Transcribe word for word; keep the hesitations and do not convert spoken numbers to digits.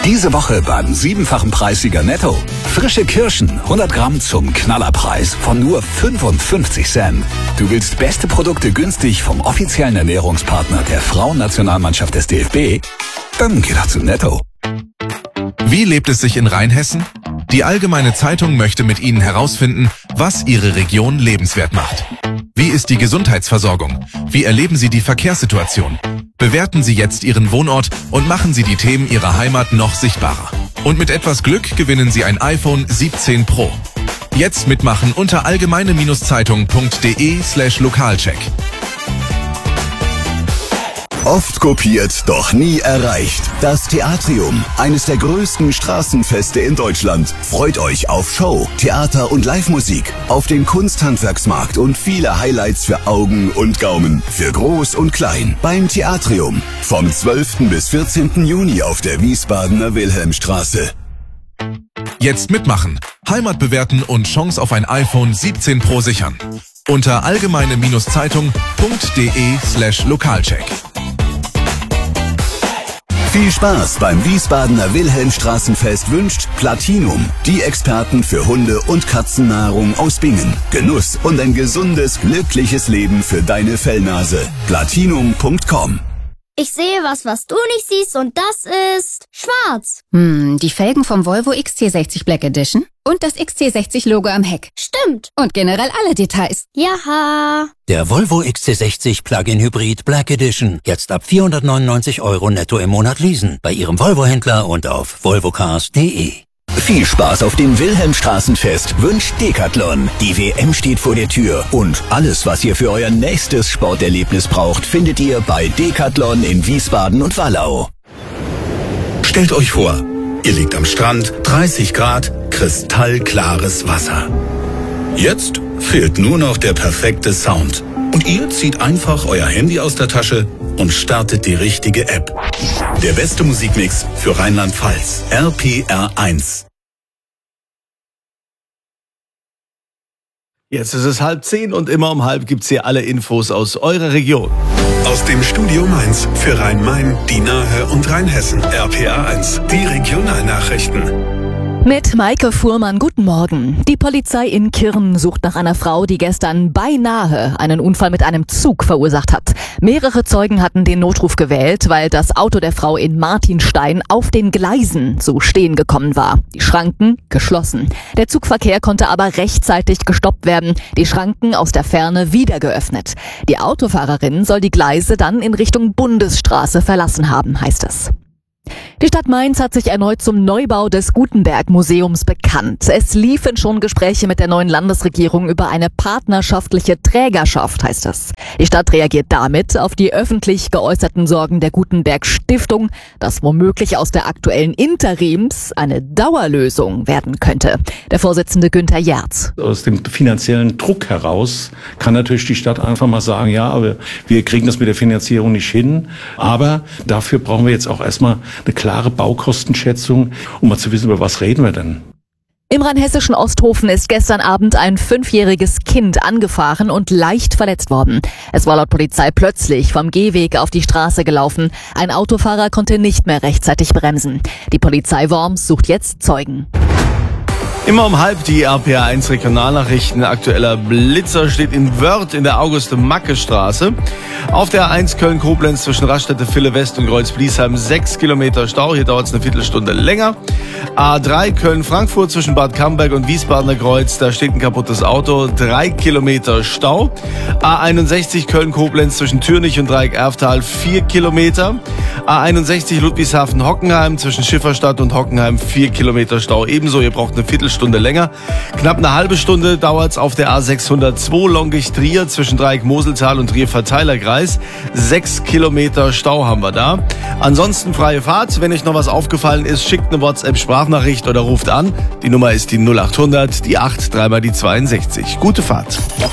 Diese Woche beim siebenfachen Preissieger Netto. Frische Kirschen, hundert Gramm zum Knallerpreis von nur fünfundfünfzig Cent. Du willst beste Produkte günstig vom offiziellen Ernährungspartner der Frauennationalmannschaft des D F B? Dann geh doch zu Netto. Wie lebt es sich in Rheinhessen? Die Allgemeine Zeitung möchte mit Ihnen herausfinden, was Ihre Region lebenswert macht. Wie ist die Gesundheitsversorgung? Wie erleben Sie die Verkehrssituation? Bewerten Sie jetzt Ihren Wohnort und machen Sie die Themen Ihrer Heimat noch sichtbarer. Und mit etwas Glück gewinnen Sie ein iPhone siebzehn Pro. Jetzt mitmachen unter allgemeine-zeitung.de slash Lokalcheck. Oft kopiert, doch nie erreicht. Das Theatrium, eines der größten Straßenfeste in Deutschland, freut euch auf Show, Theater und Live-Musik, auf den Kunsthandwerksmarkt und viele Highlights für Augen und Gaumen, für Groß und Klein, beim Theatrium. Vom zwölften bis vierzehnten Juni auf der Wiesbadener Wilhelmstraße. Jetzt mitmachen, Heimat bewerten und Chance auf ein iPhone siebzehn Pro sichern. Unter allgemeine-zeitung.de slash Lokalcheck. Viel Spaß beim Wiesbadener Wilhelmstraßenfest wünscht Platinum, die Experten für Hunde- und Katzennahrung aus Bingen. Genuss und ein gesundes, glückliches Leben für deine Fellnase. platinum punkt com. Ich sehe was, was du nicht siehst, und das ist schwarz. Hm, die Felgen vom Volvo X C sechzig Black Edition und das X C sechzig Logo am Heck. Stimmt. Und generell alle Details. Jaha. Der Volvo X C sechzig Plug-in Hybrid Black Edition. Jetzt ab vierhundertneunundneunzig Euro netto im Monat leasen. Bei Ihrem Volvo-Händler und auf volvocars punkt de. Viel Spaß auf dem Wilhelmstraßenfest wünscht Decathlon. Die W M steht vor der Tür und alles, was ihr für euer nächstes Sporterlebnis braucht, findet ihr bei Decathlon in Wiesbaden und Wallau. Stellt euch vor, ihr liegt am Strand, dreißig Grad, kristallklares Wasser. Jetzt fehlt nur noch der perfekte Sound. Und ihr zieht einfach euer Handy aus der Tasche und startet die richtige App. Der beste Musikmix für Rheinland-Pfalz. R P R eins. Jetzt ist es halb zehn und immer um halb gibt's hier alle Infos aus eurer Region. Aus dem Studio Mainz für Rhein-Main, die Nahe und Rheinhessen. R P R eins, die Regionalnachrichten. Mit Maike Fuhrmann, guten Morgen. Die Polizei in Kirn sucht nach einer Frau, die gestern beinahe einen Unfall mit einem Zug verursacht hat. Mehrere Zeugen hatten den Notruf gewählt, weil das Auto der Frau in Martinstein auf den Gleisen so stehen gekommen war. Die Schranken geschlossen. Der Zugverkehr konnte aber rechtzeitig gestoppt werden. Die Schranken aus der Ferne wieder geöffnet. Die Autofahrerin soll die Gleise dann in Richtung Bundesstraße verlassen haben, heißt es. Die Stadt Mainz hat sich erneut zum Neubau des Gutenberg-Museums bekannt. Es liefen schon Gespräche mit der neuen Landesregierung über eine partnerschaftliche Trägerschaft, heißt es. Die Stadt reagiert damit auf die öffentlich geäußerten Sorgen der Gutenberg-Stiftung, dass womöglich aus der aktuellen Interims eine Dauerlösung werden könnte. Der Vorsitzende Günther Jerz. Aus dem finanziellen Druck heraus kann natürlich die Stadt einfach mal sagen, ja, aber wir kriegen das mit der Finanzierung nicht hin. Aber dafür brauchen wir jetzt auch erstmal eine klare Baukostenschätzung, um mal zu wissen, über was reden wir denn. Im rheinhessischen Osthofen ist gestern Abend ein fünfjähriges Kind angefahren und leicht verletzt worden. Es war laut Polizei plötzlich vom Gehweg auf die Straße gelaufen. Ein Autofahrer konnte nicht mehr rechtzeitig bremsen. Die Polizei Worms sucht jetzt Zeugen. Immer um halb die R P R eins Regionalnachrichten. Aktueller Blitzer steht in Wörth in der Auguste-Macke-Straße. Auf der A eins Köln-Koblenz zwischen Raststätte Ville West und Kreuz-Bliesheim sechs Kilometer Stau. Hier dauert es eine Viertelstunde länger. A drei Köln-Frankfurt zwischen Bad Camberg und Wiesbadener Kreuz. Da steht ein kaputtes Auto. drei Kilometer Stau. A einundsechzig Köln-Koblenz zwischen Türnich und Dreieck-Erftal vier Kilometer. A einundsechzig Ludwigshafen-Hockenheim zwischen Schifferstadt und Hockenheim vier Kilometer Stau. Ebenso, ihr braucht eine Viertelstunde länger. Knapp eine halbe Stunde dauert es auf der A sechshundertzwei Longisch-Trier zwischen Dreieck-Moseltal und Trier-Verteilerkreis. Sechs Kilometer Stau haben wir da. Ansonsten freie Fahrt. Wenn euch noch was aufgefallen ist, schickt eine WhatsApp-Sprachnachricht oder ruft an. Die Nummer ist die null acht hundert, die acht, dreimal die zweiundsechzig. Gute Fahrt.